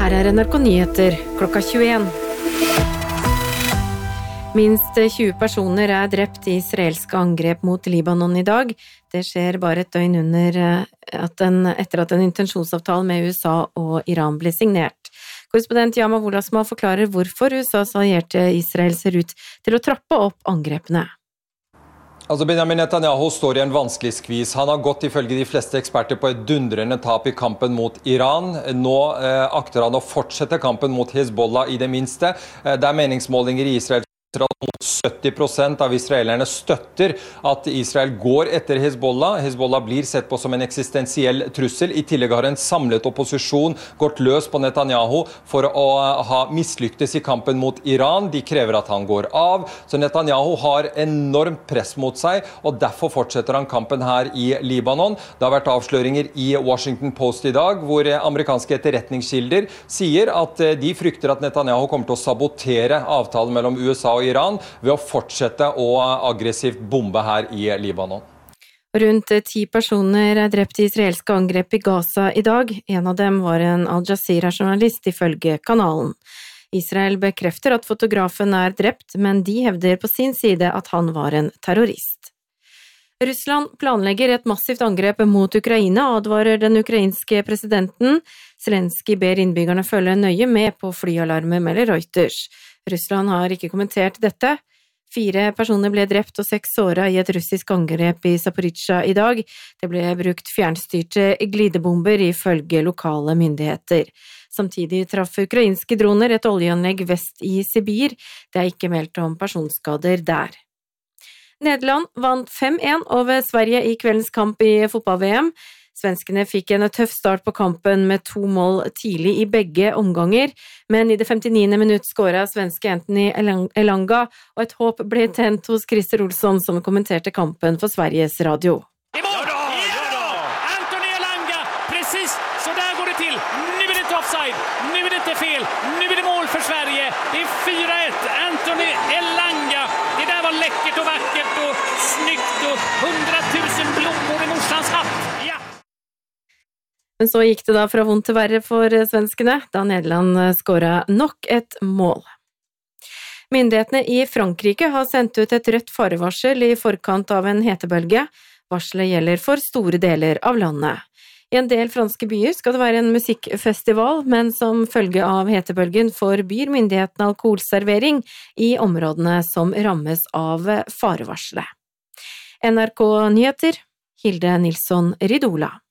Her NRK Nyheter, klokka 21. Minst 20 personer drept i israelske angrep mot Libanon i dag. Det skjer bare et døgn etter at en intensjonsavtale med USA og Iran ble signert. Korrespondent Yama Wolasma forklarer hvorfor USAs allierte Israel ser ut til å trappe opp angrepene. Benjamin Netanyahu står i en vanskelig skvis. Han har gått ifølge de fleste eksperter på et dundrende tap i kampen mot Iran. Nå akter han å fortsette kampen mot Hezbollah i det minste. Det meningsmålinger i Israel. 70% av israelerne støtter at Israel går etter Hezbollah. Hezbollah blir sett på som en eksistensiell trussel. I tillegg har en samlet opposisjon gått løs på Netanyahu for å ha mislyktes i kampen mot Iran. De krever at han går av. Så Netanyahu har enormt press mot seg, og derfor fortsetter han kampen her i Libanon. Det har vært avsløringer i Washington Post i dag, hvor amerikanske etterretningskilder sier at de frykter at Netanyahu kommer til å sabotere avtalen mellom USA og Iran ved å fortsette å aggressivt bombe her i Libanon. Rundt 10 personer drept i israelske angrep i Gaza i dag. En av dem var en Al Jazeera-journalist ifølge kanalen. Israel bekrefter at fotografen drept, men de hevder på sin side at han var en terrorist. Russland planlegger et massivt angrep mot Ukraina, advarer den ukrainske presidenten. Zelenskyj ber innbyggerne følge nøye med på flyalarmer, melder Reuters. Russland har ikke kommentert dette. 4 personer ble drept og 6 såret i et russisk angrep i Zaporizjzja i dag. Det ble brukt fjernstyrte glidebomber ifølge lokale myndigheter. Samtidig traff ukrainske droner et oljeanlegg vest i Sibir. Det ikke meldt om personskader der. Nederland vant 5-1 over Sverige i kveldens kamp i fotball-VM. Svenskene fikk en tøff start på kampen med 2 mål tidlig i begge omganger, men i det 59. minutt skåret svenske Anthony Elanga, og et håp ble tent hos Christer Olsson som kommenterte kampen for Sveriges Radio. I mål! Ja! Anthony Elanga, precis så där går det till. Nu är det inte offside, nu är det inte fel, nu är det mål för Sverige. Det är 4-1, Anthony Elanga. Det där var läckert och vackert och snyggt och 100 000 blommor i morsans hatt. Men så gikk det da fra vondt til verre for svenskene, da Nederland skåret nok et mål. Myndighetene i Frankrike har sendt ut et rødt farevarsel i forkant av en hetebølge. Varselet gjelder for store deler av landet. I en del franske byer skal det være en musikkfestival, men som følge av hetebølgen forbyr myndighetene alkoholservering i områdene som rammes av farevarselet. NRK Nyheter, Hilde Nilsson Ridola.